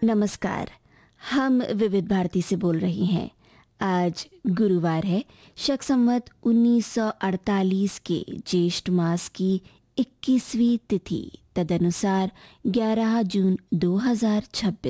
नमस्कार। हम विविध भारती से बोल रही हैं। आज गुरुवार है, शक संवत 1948 के ज्येष्ठ मास की 21वीं तिथि, तदनुसार 11 जून 2026।